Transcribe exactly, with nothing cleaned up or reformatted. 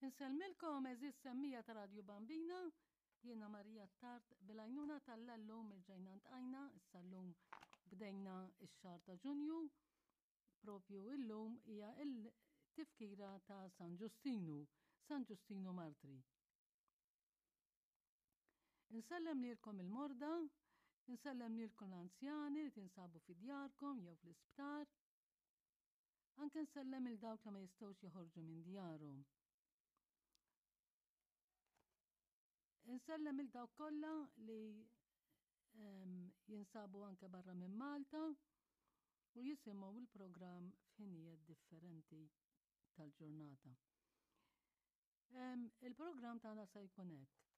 Insellmilkom eżis semmija ta' Radio Bambina, jiena Marija Tart bil-għajnuna tal-lum irġajna ntqajna, issa l-lum bdejna ix-xar ta' Ġunju, propju il-lum hija il-tifkira ta' San Ġustinu, San Ġustinu Martri. Insellem lilkom il-morda, insellem lilkom l-anzjani li tinsabu fi djarkom jew fl-isptar, anke nsellem il-dawk li ma jistgħux joħorġu minn djarhom. Insellem il-dawk kollha li um, jinsabu anke barra minn Malta u jisimgħu il-programm f'ħinijiet differenti tal-ġurnata. Um, il-programm tagħna se jkun hekk.